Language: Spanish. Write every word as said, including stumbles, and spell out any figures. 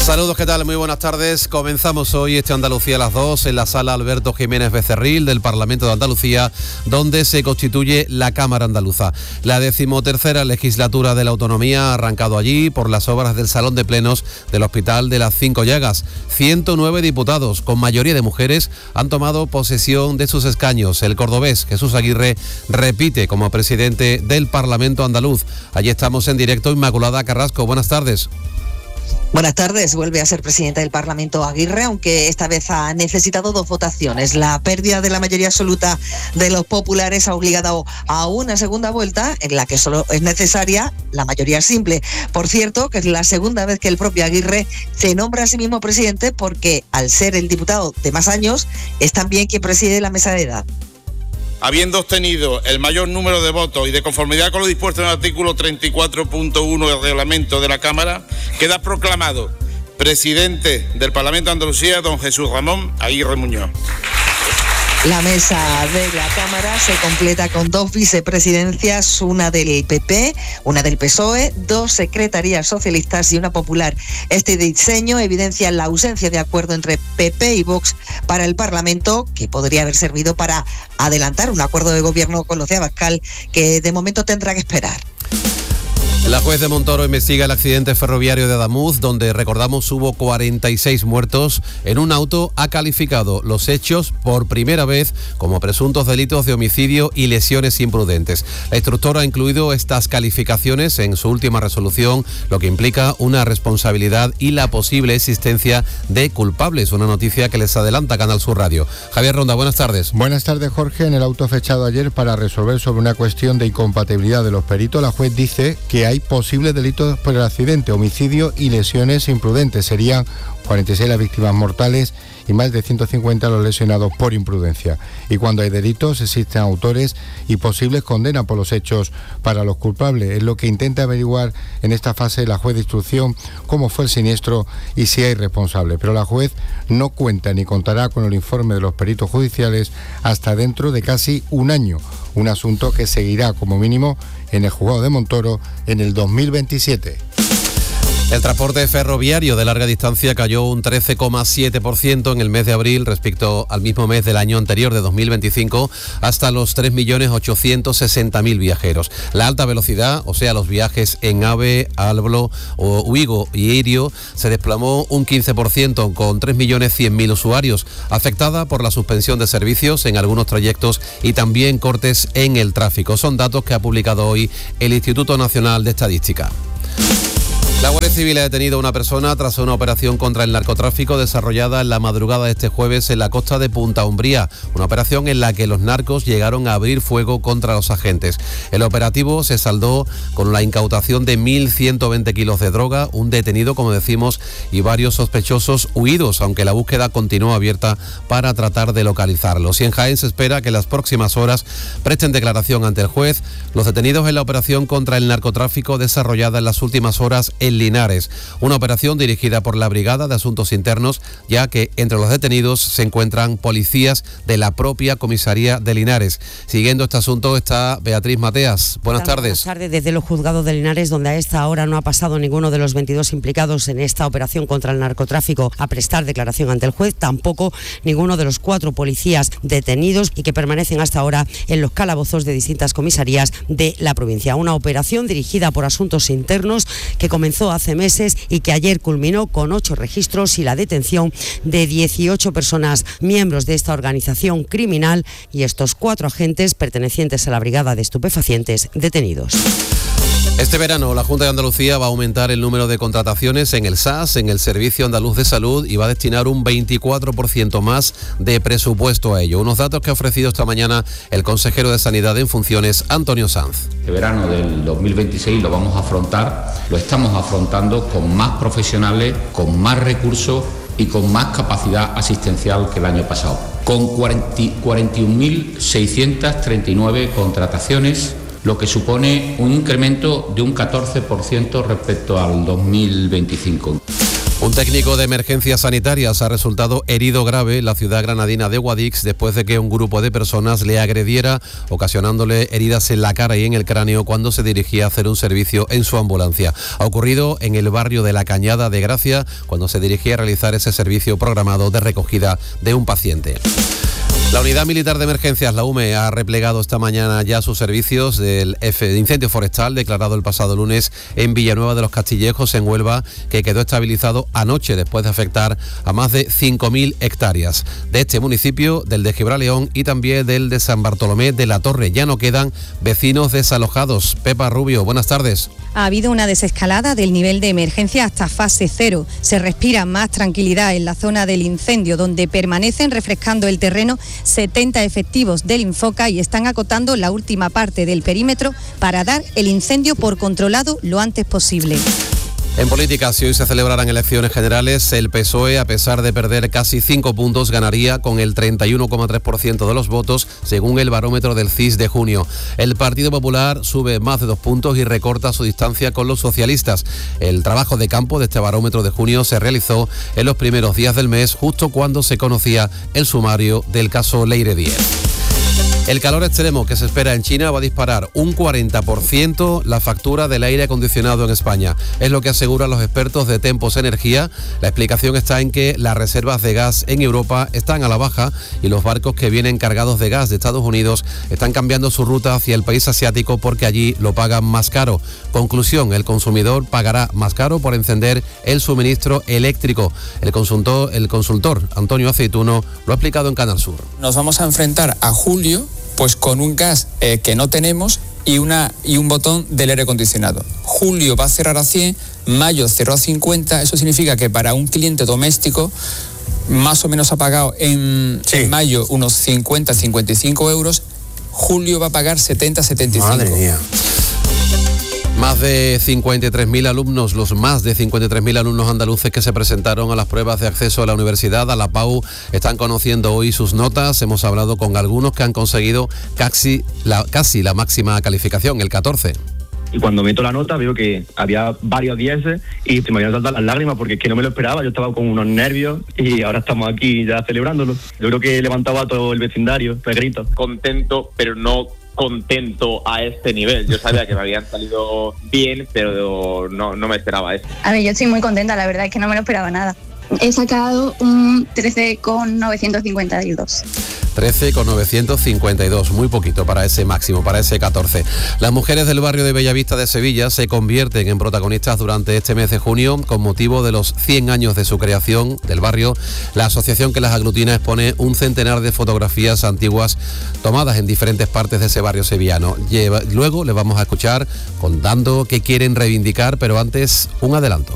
Saludos, ¿qué tal? Muy buenas tardes. Comenzamos hoy este Andalucía a las dos en la sala Alberto Jiménez Becerril del Parlamento de Andalucía, donde se constituye la Cámara Andaluza. La decimotercera legislatura de la autonomía ha arrancado allí por las obras del Salón de Plenos del Hospital de las Cinco Llagas. ciento nueve diputados, con mayoría de mujeres, han tomado posesión de sus escaños. El cordobés Jesús Aguirre repite como presidente del Parlamento andaluz. Allí estamos en directo. Inmaculada Carrasco, buenas tardes. Buenas tardes. Vuelve a ser presidenta del Parlamento Aguirre, aunque esta vez ha necesitado dos votaciones. La pérdida de la mayoría absoluta de los populares ha obligado a una segunda vuelta en la que solo es necesaria la mayoría simple. Por cierto, que es la segunda vez que el propio Aguirre se nombra a sí mismo presidente, porque al ser el diputado de más años es también quien preside la mesa de edad. Habiendo obtenido el mayor número de votos y de conformidad con lo dispuesto en el artículo treinta y cuatro punto uno del reglamento de la Cámara, queda proclamado presidente del Parlamento de Andalucía don Jesús Ramón Aguirre Muñoz. La mesa de la Cámara se completa con dos vicepresidencias, una del P P, una del P S O E, dos secretarías socialistas y una popular. Este diseño evidencia la ausencia de acuerdo entre P P y Vox para el Parlamento, que podría haber servido para adelantar un acuerdo de gobierno con los de Abascal, que de momento tendrá que esperar. La juez de Montoro investiga el accidente ferroviario de Adamuz, donde, recordamos, hubo cuarenta y seis muertos en un auto. Ha calificado los hechos por primera vez como presuntos delitos de homicidio y lesiones imprudentes. La instructora ha incluido estas calificaciones en su última resolución, lo que implica una responsabilidad y la posible existencia de culpables. Una noticia que les adelanta Canal Sur Radio. Javier Ronda, buenas tardes. Buenas tardes, Jorge. En el auto fechado ayer para resolver sobre una cuestión de incompatibilidad de los peritos, la juez dice que hay posibles delitos por el accidente, homicidio y lesiones imprudentes. Serían cuarenta y seis las víctimas mortales y más de ciento cincuenta los lesionados por imprudencia. Y cuando hay delitos, existen autores y posibles condenas por los hechos para los culpables. Es lo que intenta averiguar en esta fase la juez de instrucción, cómo fue el siniestro y si hay responsable. Pero la juez no cuenta ni contará con el informe de los peritos judiciales hasta dentro de casi un año. Un asunto que seguirá como mínimo en el juzgado de Montoro en el dos mil veintisiete. El transporte ferroviario de larga distancia cayó un trece coma siete por ciento en el mes de abril respecto al mismo mes del año anterior de dos mil veinticinco, hasta los tres millones ochocientos sesenta mil viajeros. La alta velocidad, o sea, los viajes en AVE, Alblo, o Uigo y Irio, se desplomó un quince por ciento con tres millones cien mil usuarios, afectada por la suspensión de servicios en algunos trayectos y también cortes en el tráfico. Son datos que ha publicado hoy el Instituto Nacional de Estadística. La Guardia Civil ha detenido a una persona tras una operación contra el narcotráfico desarrollada en la madrugada de este jueves en la costa de Punta Umbría, una operación en la que los narcos llegaron a abrir fuego contra los agentes. El operativo se saldó con la incautación de mil ciento veinte kilos de droga, un detenido, como decimos, y varios sospechosos huidos, aunque la búsqueda continúa abierta para tratar de localizarlos. Y en Jaén se espera que en las próximas horas presten declaración ante el juez los detenidos en la operación contra el narcotráfico desarrollada en las últimas horas en Linares, una operación dirigida por la Brigada de Asuntos Internos, ya que entre los detenidos se encuentran policías de la propia comisaría de Linares. Siguiendo este asunto está Beatriz Mateas. Buenas tardes. Buenas tardes. Desde los juzgados de Linares, donde a esta hora no ha pasado ninguno de los veintidós implicados en esta operación contra el narcotráfico a prestar declaración ante el juez, tampoco ninguno de los cuatro policías detenidos y que permanecen hasta ahora en los calabozos de distintas comisarías de la provincia. Una operación dirigida por Asuntos Internos que comenzó hace meses y que ayer culminó con ocho registros y la detención de dieciocho personas miembros de esta organización criminal y estos cuatro agentes pertenecientes a la Brigada de Estupefacientes detenidos. Este verano la Junta de Andalucía va a aumentar el número de contrataciones en el S A S, en el Servicio Andaluz de Salud, y va a destinar un veinticuatro por ciento más de presupuesto a ello. Unos datos que ha ofrecido esta mañana el consejero de Sanidad en funciones, Antonio Sanz. Este verano del dos mil veintiséis lo vamos a afrontar, lo estamos afrontando con más profesionales, con más recursos y con más capacidad asistencial que el año pasado. Con cuarenta y un mil seiscientas treinta y nueve contrataciones, lo que supone un incremento de un catorce por ciento respecto al dos mil veinticinco. Un técnico de emergencias sanitarias ha resultado herido grave en la ciudad granadina de Guadix después de que un grupo de personas le agrediera, ocasionándole heridas en la cara y en el cráneo cuando se dirigía a hacer un servicio en su ambulancia. Ha ocurrido en el barrio de La Cañada de Gracia cuando se dirigía a realizar ese servicio programado de recogida de un paciente. La Unidad Militar de Emergencias, la U M E, ha replegado esta mañana ya sus servicios del F de incendio forestal declarado el pasado lunes en Villanueva de los Castillejos, en Huelva, que quedó estabilizado anoche después de afectar a más de cinco mil hectáreas de este municipio, del de Gibraleón y también del de San Bartolomé de la Torre. Ya no quedan vecinos desalojados. Pepa Rubio, buenas tardes. Ha habido una desescalada del nivel de emergencia hasta fase cero. Se respira más tranquilidad en la zona del incendio, donde permanecen refrescando el terreno setenta efectivos del Infoca y están acotando la última parte del perímetro para dar el incendio por controlado lo antes posible. En política, si hoy se celebraran elecciones generales, el P S O E, a pesar de perder casi cinco puntos, ganaría con el treinta y uno coma tres por ciento de los votos, según el barómetro del C I S de junio. El Partido Popular sube más de dos puntos y recorta su distancia con los socialistas. El trabajo de campo de este barómetro de junio se realizó en los primeros días del mes, justo cuando se conocía el sumario del caso Leire Díez. El calor extremo que se espera en China va a disparar un cuarenta por ciento la factura del aire acondicionado en España. Es lo que aseguran los expertos de Tempos Energía. La explicación está en que las reservas de gas en Europa están a la baja y los barcos que vienen cargados de gas de Estados Unidos están cambiando su ruta hacia el país asiático porque allí lo pagan más caro. Conclusión, el consumidor pagará más caro por encender el suministro eléctrico. El consultor, el consultor Antonio Aceituno lo ha explicado en Canal Sur. Nos vamos a enfrentar a julio pues con un gas eh, que no tenemos y, una, y un botón del aire acondicionado. Julio va a cerrar a cien, mayo cerró a cincuenta, eso significa que para un cliente doméstico más o menos ha pagado en, sí. en mayo unos cincuenta a cincuenta y cinco euros, julio va a pagar setenta a setenta y cinco. Madre mía. Más de cincuenta y tres mil alumnos, los más de cincuenta y tres mil alumnos andaluces que se presentaron a las pruebas de acceso a la universidad, a la P A U, están conociendo hoy sus notas. Hemos hablado con algunos que han conseguido casi la, casi la máxima calificación, el catorce. Y cuando meto la nota veo que había varios dieces y se me habían saltado las lágrimas porque es que no me lo esperaba, yo estaba con unos nervios y ahora estamos aquí ya celebrándolo. Yo creo que levantaba a todo el vecindario, pues grito. Contento, pero no contento a este nivel. Yo sabía que me habían salido bien, pero no, no me esperaba eso. A ver, yo estoy muy contenta, la verdad es que no me lo esperaba nada. He sacado un trece con novecientos cincuenta y dos. trece con novecientos cincuenta y dos, muy poquito para ese máximo, para ese catorce. Las mujeres del barrio de Bellavista de Sevilla se convierten en protagonistas durante este mes de junio con motivo de los cien años de su creación del barrio. La asociación que las aglutina expone un centenar de fotografías antiguas tomadas en diferentes partes de ese barrio sevillano. Lleva, luego les vamos a escuchar contando qué quieren reivindicar, pero antes un adelanto.